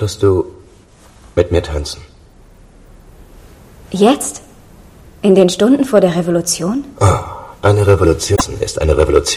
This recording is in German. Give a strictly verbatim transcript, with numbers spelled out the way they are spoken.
Würdest du mit mir tanzen? Jetzt? In den Stunden vor der Revolution? Oh, eine Revolution ist eine Revolution.